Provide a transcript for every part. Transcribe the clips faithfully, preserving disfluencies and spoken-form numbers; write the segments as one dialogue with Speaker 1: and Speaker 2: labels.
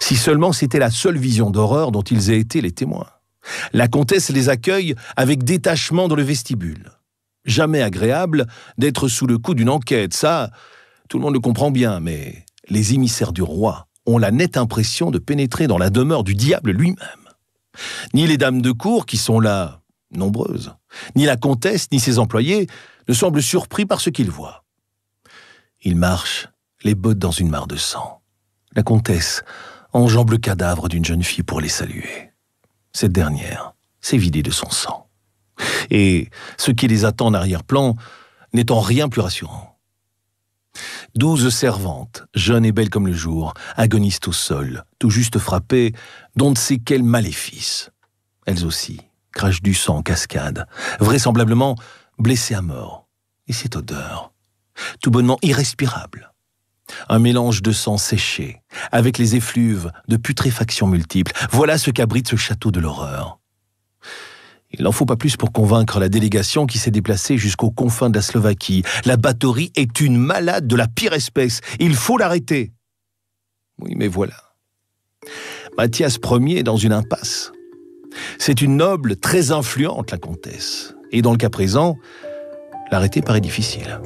Speaker 1: Si seulement c'était la seule vision d'horreur dont ils aient été les témoins. La comtesse les accueille avec détachement dans le vestibule. Jamais agréable d'être sous le coup d'une enquête, ça, tout le monde le comprend bien, mais les émissaires du roi ont la nette impression de pénétrer dans la demeure du diable lui-même. Ni les dames de cour, qui sont là, nombreuses, ni la comtesse, ni ses employés ne semblent surpris par ce qu'ils voient. Ils marchent, les bottes dans une mare de sang. La comtesse enjambe le cadavre d'une jeune fille pour les saluer. Cette dernière s'est vidée de son sang. Et ce qui les attend en arrière-plan n'est en rien plus rassurant. Douze servantes, jeunes et belles comme le jour, agonisent au sol, tout juste frappées d'on ne sait quel maléfice. Elles aussi crachent du sang en cascade, vraisemblablement blessées à mort. Et cette odeur, tout bonnement irrespirable. Un mélange de sang séché, avec les effluves de putréfaction multiples. Voilà ce qu'abrite ce château de l'horreur. Il n'en faut pas plus pour convaincre la délégation qui s'est déplacée jusqu'aux confins de la Slovaquie. La Báthory est une malade de la pire espèce. Il faut l'arrêter. Oui, mais voilà. Mathias Ier est dans une impasse. C'est une noble très influente, la comtesse. Et dans le cas présent, l'arrêter paraît difficile.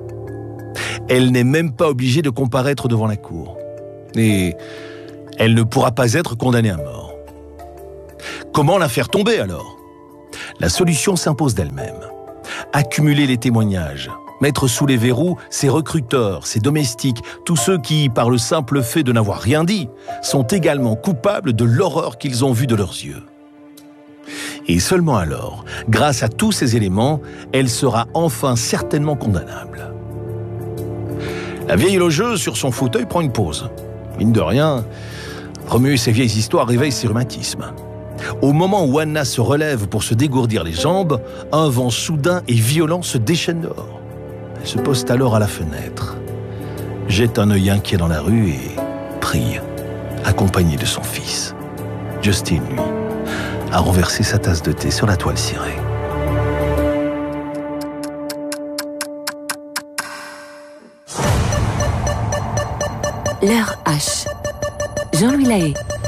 Speaker 1: Elle n'est même pas obligée de comparaître devant la cour. Et elle ne pourra pas être condamnée à mort. Comment la faire tomber alors ? La solution s'impose d'elle-même. Accumuler les témoignages, mettre sous les verrous ses recruteurs, ses domestiques, tous ceux qui, par le simple fait de n'avoir rien dit, sont également coupables de l'horreur qu'ils ont vue de leurs yeux. Et seulement alors, grâce à tous ces éléments, elle sera enfin certainement condamnable. La vieille logeuse, sur son fauteuil, prend une pause. Mine de rien, remuer ces vieilles histoires réveille ses rhumatismes. Au moment où Anna se relève pour se dégourdir les jambes, un vent soudain et violent se déchaîne dehors. Elle se poste alors à la fenêtre, jette un œil inquiet dans la rue et prie, accompagnée de son fils. Justin, lui, a renversé sa tasse de thé sur la toile cirée.
Speaker 2: L'heure H. Jean-Louis Lahaye.